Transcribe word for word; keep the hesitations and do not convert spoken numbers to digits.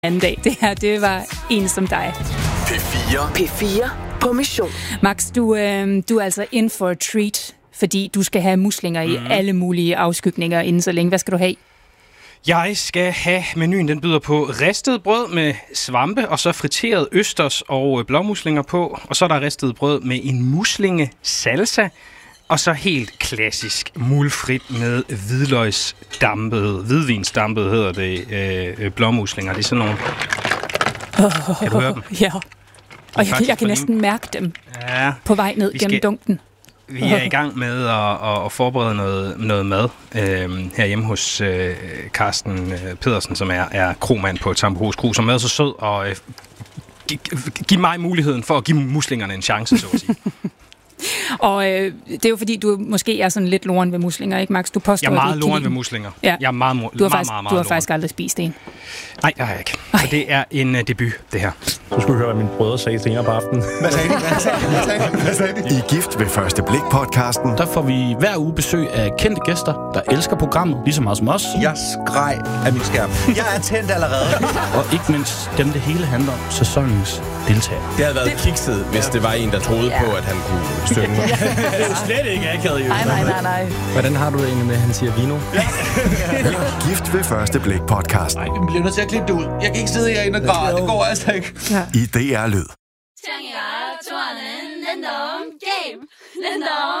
anden dag. Det her, det var en som dig. P fire. P fire på mission. Max, du, øh, du er altså in for a treat, fordi du skal have muslinger mm. i alle mulige afskygninger inden så længe. Hvad skal du have? Jeg skal have menuen, den byder på ristet brød med svampe, og så friteret østers og blåmuslinger på. Og så er der ristet brød med en muslinge salsa, og så helt klassisk muldfrit med hvidløgsdampet, hvidvinsdampet hedder det, øh, blåmuslinger. Det er sådan nogle... Oh, kan du høre dem? Ja, og jeg, jeg kan næsten mærke dem ja, på vej ned gennem skal... dunken. Vi er i gang med at, at, at forberede noget, noget mad øh, herhjemme hos øh, Carsten øh, Pedersen, som er, er kromand på Tammerhus Kro, som er så sød og øh, gi, give mig muligheden for at give muslingerne en chance, så at sige. Og øh, det er jo fordi, du måske er sådan lidt loren ved muslinger, ikke Max? Du påstår, jeg er meget at du loren ved muslinger. Ja. Jeg er meget, meget, du har meget, faktisk, meget, meget Du har loren. faktisk aldrig spist en. Nej, det har jeg ikke. Så det er en uh, debut, det her. Du skulle høre, hvad mine brødre sagde senere på aftenen. Hvad sagde de? Hvad sagde de? Hvad sagde de? Hvad sagde de? I Gift ved første blik-podcasten. Der får vi hver uge besøg af kendte gæster, der elsker programmet, lige så meget som os. Jeg skreg af min skærm. Jeg er tændt allerede. Og ikke mindst dem, det hele handler om, sæsonens deltagere. Det havde været kikset, hvis det var en, der troede ja. på, at han kunne synge. Det er jo slet ikke akavet. Nej, nej, nej, nej. Hvordan har du det egentlig med, at han siger vino? Gift ved første blik-podcasten. Nej, vi bliver nødt til at klippe det ud. Jeg kan ikke sidde herinde og græde. Det går altså ikke. Ja. I D R Lyd. 창이가 좋아하는 랜덤 게임 랜덤